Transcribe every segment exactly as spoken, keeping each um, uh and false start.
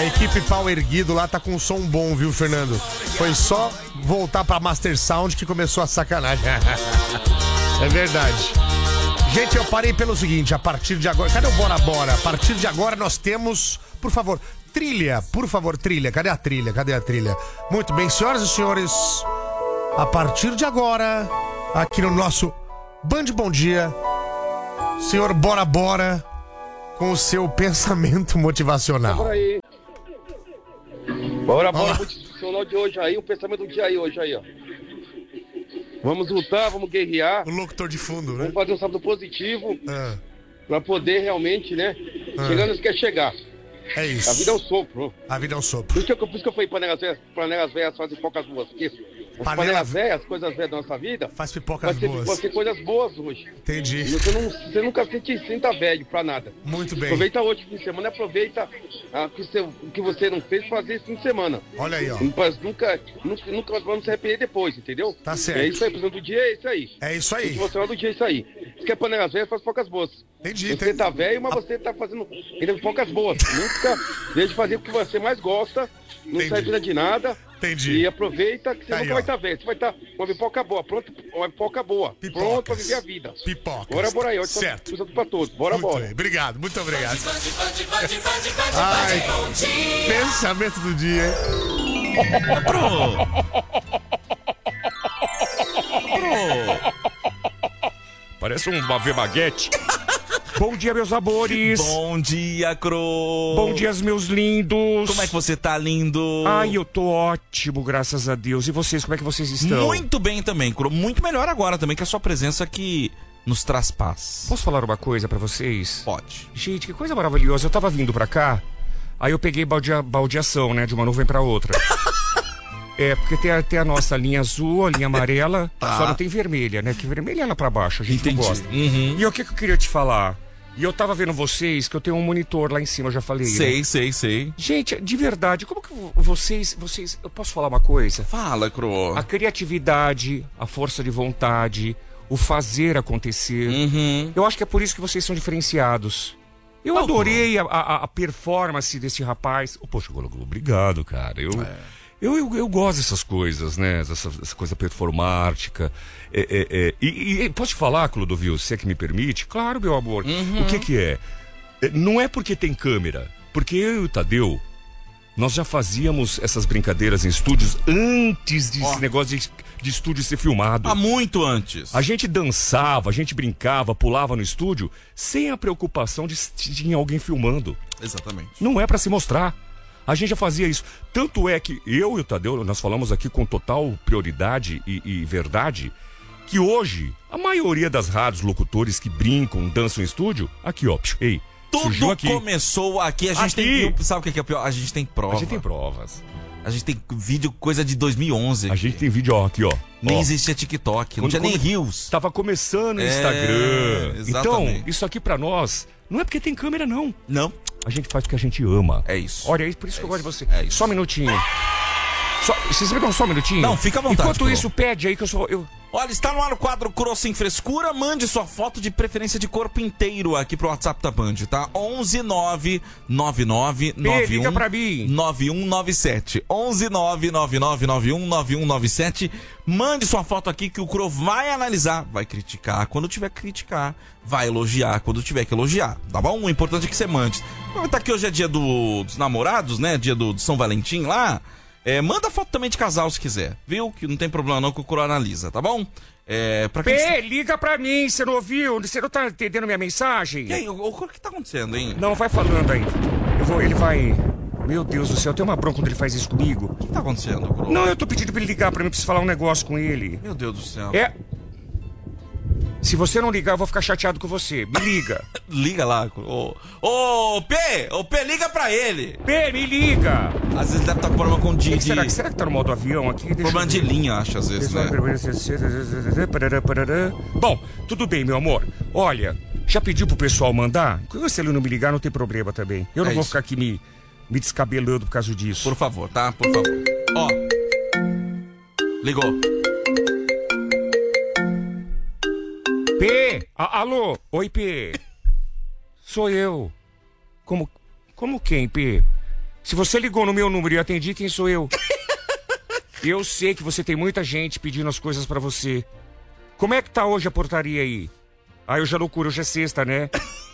A equipe pau erguido lá tá com um som bom, viu, Fernando? Foi só voltar pra Master Sound que começou a sacanagem. É verdade. Gente, eu parei pelo seguinte, a partir de agora... Cadê o Bora Bora? A partir de agora nós temos, por favor, trilha. Por favor, trilha. Cadê a trilha? Cadê a trilha? Muito bem, senhoras e senhores, a partir de agora, aqui no nosso Band Bom Dia, senhor Bora Bora, com o seu pensamento motivacional. Bora aí. Bora, bora, motivacional de hoje aí, o pensamento do dia aí, hoje aí, ó. Vamos lutar, vamos guerrear. O locutor de fundo, né? Vamos fazer um sábado positivo. Ah. Pra poder realmente, né? Ah. Chegando onde quer chegar. É isso. A vida é um sopro. A vida é um sopro. Por isso que eu, por isso que eu falei panelas velhas, panelas velhas fazem pipocas boas. Porque as Panela... panelas velhas, coisas velhas da nossa vida, faz pipocas vai boas. Vai ser coisas boas hoje. Entendi. E você, não, você nunca se sinta velho pra nada. Muito bem. Aproveita hoje, fim de semana, aproveita ah, que você, o que você não fez fazer esse fim de semana. Olha aí, ó. Nunca, nunca, nunca, nunca vamos se arrepender depois, entendeu? Tá certo. É isso aí, precisando do dia, é isso aí. É isso aí. O motivacional do dia é isso aí. Se quer panelas velhas, faz pipocas boas. Entendi. Você entendi. tá velho, mas você tá fazendo ainda pipocas boas. Nunca deixe de fazer o que você mais gosta, não Entendi. se arrependa de nada. Entendi. E aproveita que você Aí, nunca ó. vai estar velho. Você vai estar uma pipoca boa, pronto, uma pipoca boa. Pipocas. Pronto pra viver a vida. Pipocas. Bora, bora aí. Hoje certo. Tá pra todos. Bora, Muito bora. bem. Obrigado, muito obrigado. Ai, pensamento do dia, hein? Pro. Pro. Parece um Ave Baguete. Bom dia, meus amores. Bom dia, Cro. Bom dia, meus lindos. Como é que você tá, lindo? Ai, eu tô ótimo, graças a Deus. E vocês, como é que vocês estão? Muito bem também, Cro. Muito melhor agora também, que a sua presença aqui nos traz paz. Posso falar uma coisa pra vocês? Pode. Gente, que coisa maravilhosa. Eu tava vindo pra cá, aí eu peguei baldia, baldeação, né, de uma nuvem pra outra. É, porque tem a, tem a nossa linha azul, a linha amarela, Tá. só não tem vermelha, né? Que vermelha é lá pra baixo, a gente Entendi. não gosta. Uhum. E o que, que eu queria te falar? E eu tava vendo vocês, que eu tenho um monitor lá em cima, eu já falei. Sei, né? sei, sei. Gente, de verdade, como que vocês, vocês... Eu posso falar uma coisa? Fala, Cro. A criatividade, a força de vontade, o fazer acontecer. Uhum. Eu acho que é por isso que vocês são diferenciados. Eu Oh, adorei a, a, a performance desse rapaz. Oh, poxa, obrigado, cara. Eu... É. Eu, eu, eu gosto dessas coisas, né? Essa, essa coisa performática. É, é, é. E, e posso te falar, Clodovil, se é que me permite? Claro, meu amor. Uhum. O que que é? É, não é porque tem câmera. Porque eu e o Tadeu, nós já fazíamos essas brincadeiras em estúdios antes desse Ó. negócio de, de estúdio ser filmado. Há muito antes. A gente dançava, a gente brincava, pulava no estúdio sem a preocupação de tinha alguém filmando. Exatamente. Não é pra se mostrar. A gente já fazia isso. Tanto é que eu e o Tadeu, nós falamos aqui com total prioridade e, e verdade, que hoje, a maioria das rádios, locutores que brincam, dançam em estúdio, aqui ó, psh, ei, surgiu Tudo aqui. começou aqui. A gente Aqui. tem... Sabe o que é pior? A gente tem prova. A gente tem provas. A gente tem vídeo, coisa de dois mil e onze. A gente tem vídeo ó, aqui, ó. Nem ó. existia TikTok, não Quando tinha nem come- Reels. Tava começando o É, Instagram. Então, exatamente. isso aqui pra nós, não é porque tem câmera, não. Não, A gente faz o que a gente ama. é isso. Olha, é por isso É que eu gosto de isso, você. é isso. Só um minutinho. Só, vocês me dão só um minutinho? Não, fica à vontade, Enquanto Cro. isso, pede aí que eu sou... Eu... Olha, está no ar o quadro Cro Sem Frescura. Mande sua foto de preferência de corpo inteiro aqui pro WhatsApp da Band, tá? onze nove nove nove nove um liga pra mim. nove um nove sete. onze nove nove nove nove um nove um nove sete. Mande sua foto aqui que o Cro vai analisar, vai criticar quando tiver que criticar, vai elogiar quando tiver que elogiar, tá bom? O importante é que você mande. Tá que hoje é dia do, dos namorados, né? Dia do, do São Valentim lá. É, manda foto também de casal se quiser, viu? Que não tem problema não que o Cro analisa, tá bom? É, pra quem... Pê, liga pra mim, você não ouviu? Você não tá entendendo minha mensagem? E aí, o, o que tá acontecendo, hein? Não, vai falando aí. Eu vou, ele vai... Meu Deus do céu, tem uma bronca quando ele faz isso comigo. O que tá acontecendo, Cro? Não, eu tô pedindo pra ele ligar pra mim, preciso falar um negócio com ele. Meu Deus do céu. É... Se você não ligar, eu vou ficar chateado com você. Me liga. Liga lá. Ô, ô, P! Ô, P, liga pra ele! Pê, me liga. Às vezes deve estar com problema com O de... que de... será? Será que tá no modo avião aqui? Deixa Problema eu de ver. linha, acho, às vezes, né? Bom, tudo bem, meu amor. Olha, já pediu pro pessoal mandar? Se ele não me ligar, não tem problema também. Eu não É vou isso. ficar aqui me, me descabelando por causa disso. Por favor, tá? Por favor. Ó. Ligou. P! A- alô? Oi, P. Sou eu. Como, como quem, P? Se você ligou no meu número e eu atendi, quem sou eu? Eu sei que você tem muita gente pedindo as coisas pra você. Como é que tá hoje a portaria aí? Ah, eu já loucura, hoje é sexta, né?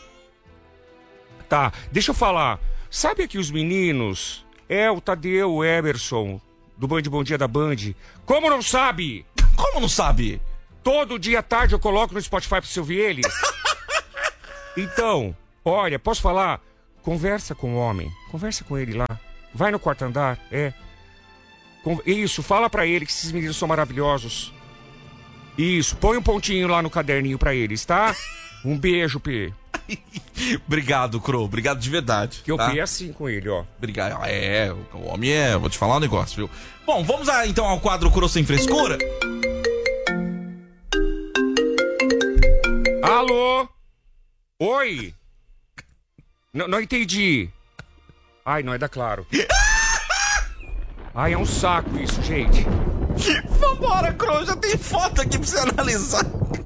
Tá, deixa eu falar. Sabe aqui os meninos? É, o Tadeu, o Emerson, do Band Bom Dia da Band. Como não sabe? Como não sabe? Todo dia à tarde eu coloco no Spotify pra você ouvir eles. Então, olha, posso falar? Conversa com o homem. Conversa com ele lá. Vai no quarto andar, é. Con- Isso, fala pra ele que esses meninos são maravilhosos. Isso, põe um pontinho lá no caderninho pra eles, tá? Um beijo, P. Obrigado, Cro. Obrigado de verdade. Que eu tá? P é assim com ele, ó. Obrigado. É, o homem é... Vou te falar um negócio, viu? Bom, vamos a, então ao quadro Cro Sem Frescura. Alô? Oi? N- não entendi. Ai, não é da Claro. Ai, é um saco isso, gente. Vambora, Cro. Já tem foto aqui pra você analisar.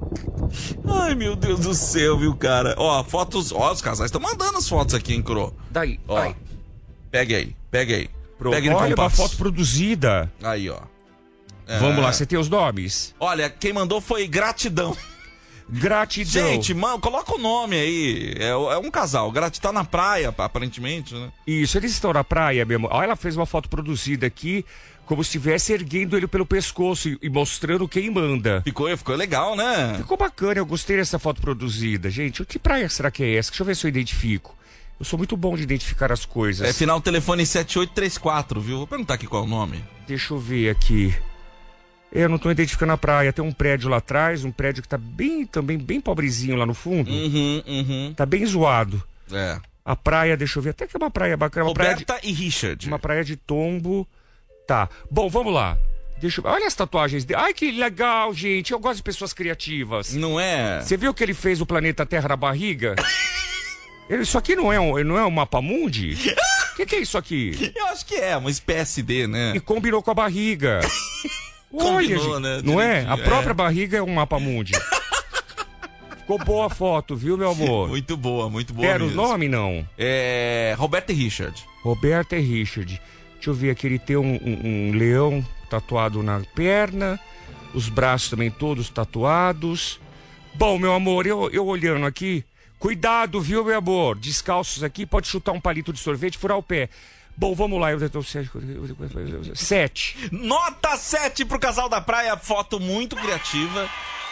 Ai, meu Deus do céu, viu, cara? Ó, fotos... Ó, os casais estão mandando as fotos aqui, hein, Cro? Daí, Ó, ai. pegue aí, pegue aí. Pronto. Pegue no Olha, uma compasso. foto produzida. Aí, ó. É. Vamos lá, você tem os nomes? Olha, quem mandou foi Gratidão. Gratidão. Gente, mano, coloca o nome aí. É, é um casal. Gratidão tá na praia, aparentemente, né? Isso, eles estão na praia mesmo. Olha, ela fez uma foto produzida aqui, como se estivesse erguendo ele pelo pescoço e, e mostrando quem manda. Ficou, ficou legal, né? Ficou bacana, eu gostei dessa foto produzida. Gente, que praia será que é essa? Deixa eu ver se eu identifico. Eu sou muito bom de identificar as coisas. É final telefone sete oito três quatro, viu? Vou perguntar aqui qual é o nome. Deixa eu ver aqui. Eu não tô identificando a praia. Tem um prédio lá atrás, um prédio que tá bem, também bem pobrezinho lá no fundo. Uhum, uhum. Tá bem zoado. É. A praia, deixa eu ver, até que é uma praia bacana. Uma praia de, Roberta e Richard. uma praia de tombo. Tá. Bom, vamos lá. Deixa eu... Olha as tatuagens dele. Ai, que legal, gente. Eu gosto de pessoas criativas. Não é? Você viu que ele fez o planeta Terra na barriga? Ele- Isso aqui não é um, não é um mapa mundi? O que, que é isso aqui? Eu acho que é, uma espécie de, né? E combinou com a barriga. Combinou, Olha, né, gente, não é? direitinho, A é. própria barriga é um mapa mundi. Ficou boa a foto, viu, meu amor? Muito boa, muito boa Era o mesmo. nome, não? É... Roberta e Richard. Roberta e Richard. Deixa eu ver aqui, ele tem um, um- um leão tatuado na perna, os braços também todos tatuados. Bom, meu amor, eu, eu olhando aqui, cuidado, viu, meu amor? Descalços aqui, pode chutar um palito de sorvete e furar o pé. Bom, vamos lá, eu tô... Sete. Nota sete pro casal da praia, foto muito criativa.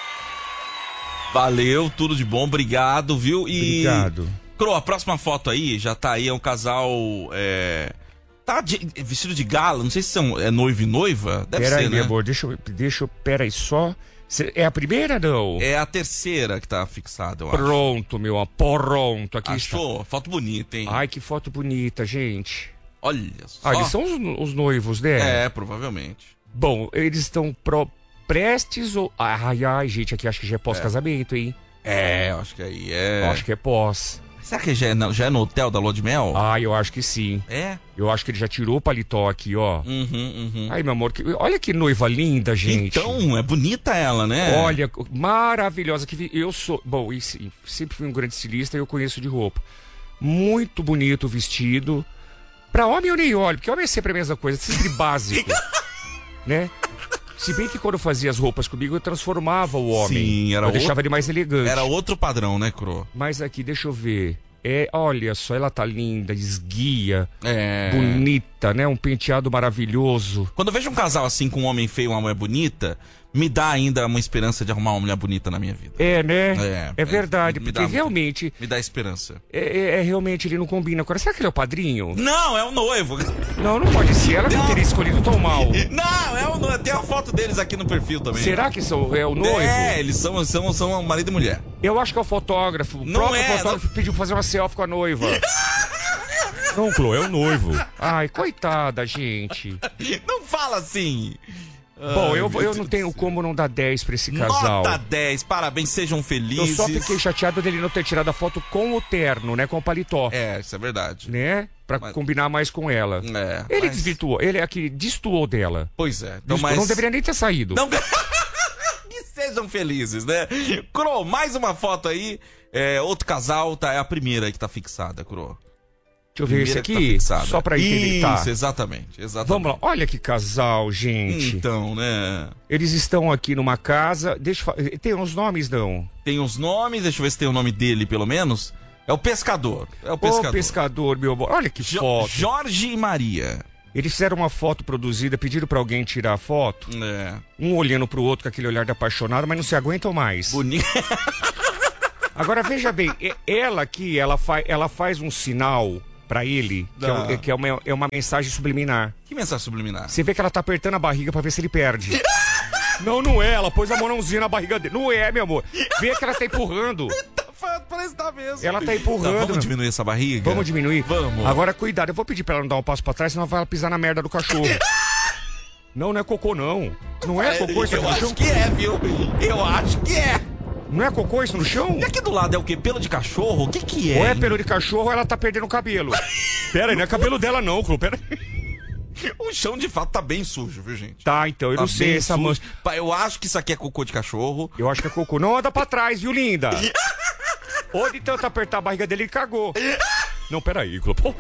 Valeu, tudo de bom, obrigado, viu? E... Obrigado. Cro, a próxima foto aí, já tá aí, é um casal... É... Tá de- vestido de gala, não sei se são, é noivo e noiva. Deve Pera ser, aí, né? meu amor, deixa eu... Deixa eu... Pera aí, só... Cê- É a primeira, não? É a terceira que tá fixada, eu acho. Pronto, meu amor, pronto, aqui Achou? Foto bonita, hein? está. Ai, que foto bonita, gente. Olha só. Ah, eles são os, os noivos, né? É, provavelmente. Bom, eles estão pro... prestes ou... Ai, ai, gente, aqui acho que já é pós-casamento, hein? É, eu acho que aí é... Acho que é pós. Será que já é, no, já é no hotel da Lua de Mel? Ai, eu acho que sim. É? Eu acho que ele já tirou o paletó aqui, ó. Uhum, uhum. Ai, meu amor, que... olha que noiva linda, gente. Então, é bonita ela, né? Olha, maravilhosa. Que vi- eu sou. Bom, e sim, sempre fui um grande estilista e eu conheço de roupa. Muito bonito o vestido. Pra homem eu nem olho, porque homem é sempre a mesma coisa, sempre básico. Né? Se bem que quando eu fazia as roupas comigo, eu transformava o homem. Sim, era eu deixava outro- ele mais elegante. Era outro padrão, né, Cro? Mas aqui, deixa eu ver. É, olha só, ela tá linda, esguia, É. bonita, né? Um penteado maravilhoso. Quando eu vejo um casal assim com um homem feio e uma mulher bonita, me dá ainda uma esperança de arrumar uma mulher bonita na minha vida. É, né? É, É, verdade, me porque dá muito- realmente. Me dá esperança. É, é- é realmente, ele não combina. Agora, será que ele é o padrinho? Não, é o noivo. Não, não pode ser. Ela não Não. teria escolhido tão mal. Não, é o noivo. Tem a foto deles aqui no perfil também. Será que são, é o noivo? É, eles são, são, são marido e mulher. Eu acho que é o fotógrafo. O Não próprio é, fotógrafo pediu pra fazer uma selfie com a noiva. Não, Clô, é o noivo. Ai, coitada, gente. Não fala assim. Bom, Ai, eu, meu eu Deus não do tenho céu. como não dar dez pra esse casal. Nota dez, parabéns, sejam Eu felizes. só fiquei chateado dele não ter tirado a foto com o terno, né? Com o paletó. É, isso é verdade. Né? Pra Mas- combinar mais com ela. É, Ele mas- desvirtuou, ele é que destoou dela. Pois é. Então, Destoou, mas... Não deveria nem ter saído. Não... que sejam felizes, né? Cro, mais uma foto aí. É, outro casal, tá, é a primeira aí que tá fixada, Cro. Deixa Deixa eu ver esse Primeira que tá aqui, fixada. só pra entender. Isso, Tá. exatamente, exatamente. Vamos lá, olha que casal, gente. Então, né? Eles estão aqui numa casa. Deixa eu falar. Tem uns nomes, não? Tem uns nomes, deixa eu ver se tem o nome dele, pelo menos. É o pescador. É o Ô, pescador. pescador, meu amor. Olha que Jo- foto. Jorge e Maria. Eles fizeram uma foto produzida, pediram pra alguém tirar a foto. É. Um olhando pro outro com aquele olhar de apaixonado, mas não se aguentam mais. Bonito. Agora, veja bem, e- ela aqui, ela, fa ela faz um sinal pra ele, que, é, Dá. um- que é, uma, é uma mensagem subliminar. Que mensagem subliminar? Você vê que ela tá apertando a barriga pra ver se ele perde. Não, não é, ela pôs a mãozinha na barriga dele. Não é, meu amor. Vê que ela tá empurrando. Parece que tá mesmo. Ela tá Tá, empurrando. vamos diminuir essa barriga? Vamos diminuir? Vamos. Agora, cuidado, eu vou pedir pra ela não dar um passo pra trás, senão vai ela pisar na merda do cachorro. Não, não é cocô, não. Não é cocô isso aqui Eu no chão? acho que é, viu? Eu acho que é. Não é cocô isso no chão? E aqui do lado é o quê? Pelo de cachorro? O que que é? Ou é hein? pelo de cachorro ou ela tá perdendo o cabelo. Pera aí, não é cabelo dela não, Clô. Pera aí. O chão de fato tá bem sujo, viu, gente? Tá, então, eu Tá não sei bem essa sujo. mancha. Pá, eu acho que isso aqui é cocô de cachorro. Eu acho que é cocô. Não anda pra trás, viu, linda? Ou de tanto apertar a barriga dele, ele cagou. Não, peraí, Clô. Pô.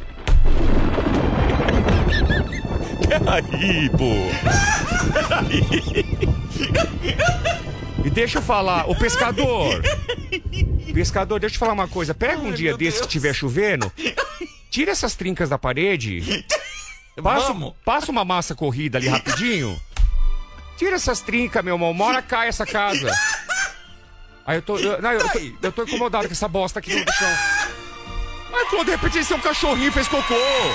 Peraí, pô. Peraí. E deixa eu falar, o pescador. Pescador, deixa eu falar uma coisa. Pega um Ai, dia meu desse Deus. que estiver chovendo, tira essas trincas da parede. Passa, Vamos. passa uma massa corrida ali rapidinho. Tira essas trincas, meu irmão. Uma hora cai essa casa. Aí eu tô. Eu, não, eu, tô eu tô incomodado com essa bosta aqui no chão. Ai, Clô, de repente esse é um cachorrinho e fez cocô.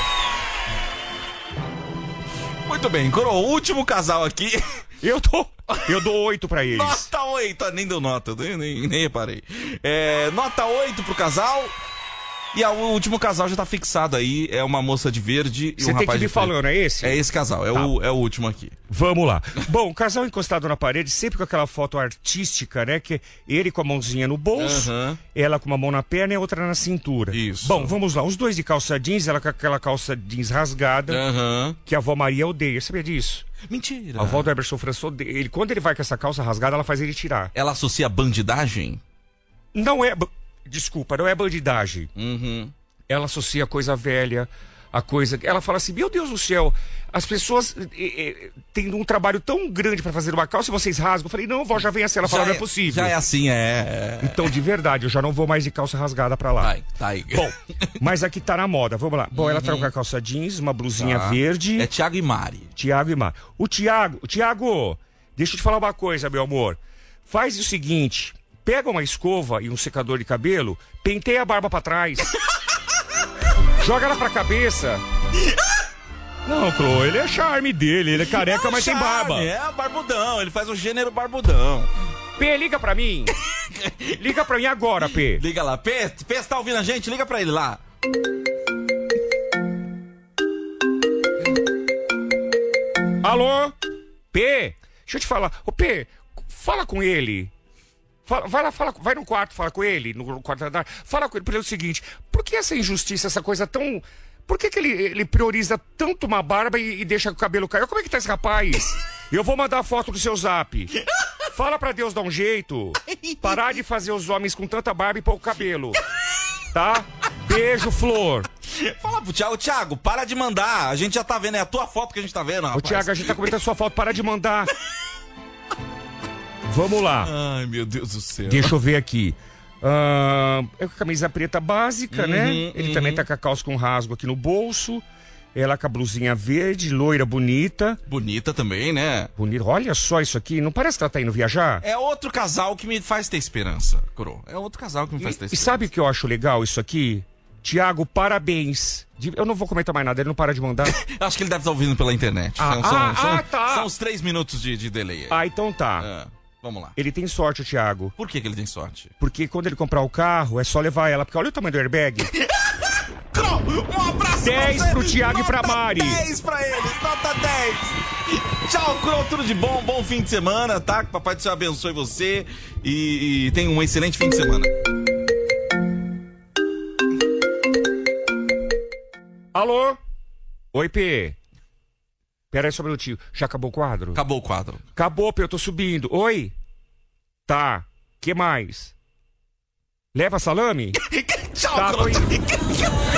Muito bem, Coro, o último casal aqui. Eu tô. Eu dou oito pra eles. Nota oito. Ah, nem deu nota, nem, nem, nem reparei. É, nota oito pro casal. E a- o último casal já tá fixado aí. É uma moça de verde e Você um tem rapaz que de vir preto. falando, é esse? É esse casal, é, Tá. o, é o último aqui. Vamos lá. Bom, o casal encostado na parede, sempre com aquela foto artística, né? Que ele com a mãozinha no bolso, Aham. ela com uma mão na perna e a outra na cintura. Isso. Bom, vamos lá. Os dois de calça jeans, ela com aquela calça jeans rasgada, Aham. que a avó Maria odeia. Sabia disso? Mentira. A avó do Emerson François odeia. Ele, quando ele vai com essa calça rasgada, ela faz ele tirar. Ela associa bandidagem? Não é... ba- Desculpa, não é bandidagem. Uhum. Ela associa a coisa velha, a coisa... Ela fala assim, meu Deus do céu, as pessoas eh, eh, têm um trabalho tão grande pra fazer uma calça e vocês rasgam. Eu falei, não, vó, já vem assim. Ela fala, Já não é possível. Já é assim, é. Então, de verdade, eu já não vou mais de calça rasgada pra lá. Tá aí, tá aí. Bom, mas aqui tá na moda, vamos lá. Bom, ela tá com a calça jeans, uma blusinha Tá. verde. É Thiago e Mari. Tiago e Mar. O Tiago, o Tiago, deixa eu te falar uma coisa, meu amor. Faz o seguinte, pega uma escova e um secador de cabelo, penteia a barba pra trás. Joga ela pra cabeça. Não, Clô, ele é charme dele, ele é careca, É um mas tem charme, barba. É barbudão, ele faz o gênero barbudão. P, liga pra mim. Liga pra mim agora, P. Liga lá, P, P tá ouvindo a gente? Liga pra ele lá. Alô? P? Deixa eu te falar. Ô, P, fala com ele. Fala- vai lá, fala, vai no quarto, fala com ele, no quarto andar. Fala com ele, porque é o seguinte, por que essa injustiça, essa coisa tão... Por que, que ele, ele prioriza tanto uma barba e, e deixa o cabelo cair? Como é que tá esse rapaz? Eu vou mandar a foto do seu zap. Fala pra Deus dar um jeito. Parar de fazer os homens com tanta barba e pouco cabelo. Tá? Beijo, Flor. Fala pro Thiago, Thiago, para de mandar. A gente já tá vendo, é a tua foto que a gente tá vendo, Ô, rapaz. Tiago, a gente tá comentando sua foto, para de mandar. Vamos lá. Ai, meu Deus do céu. Deixa eu ver aqui. Ah, é com a camisa preta básica, Uhum, né? Ele uhum. também tá com a calça com rasgo aqui no bolso. Ela com a blusinha verde, loira, bonita. Bonita também, né? Bonita. Olha só isso aqui. Não parece que ela tá indo viajar? É outro casal que me faz ter esperança, Coro. É outro casal que me faz ter E, e esperança. sabe o que eu acho legal isso aqui? Tiago, parabéns. De- Eu não vou comentar mais nada, ele não para de mandar. Acho que ele deve estar ouvindo pela internet. Ah, são, são, ah, são, ah, tá. são os três minutos de, de delay aí. Ah, então tá. Ah, vamos lá. Ele tem sorte, o Tiago. Por que, que ele tem sorte? Porque quando ele comprar o carro, é só levar ela. Porque olha o tamanho do airbag. Cro, um abraço dez pra você. pro Thiago e pra Nota Mari. dez pra eles, nota dez. Tchau, Cro, tudo de bom, bom fim de semana, tá? Que o Papai do Céu abençoe você e, e tenha um excelente fim de semana. Alô? Oi, P. Pera aí só um minutinho. Já acabou o quadro? Acabou o quadro. Acabou, P, eu tô subindo. Oi? Tá. Que mais? Leva salame? Tchau, Tá, Cro. tô indo.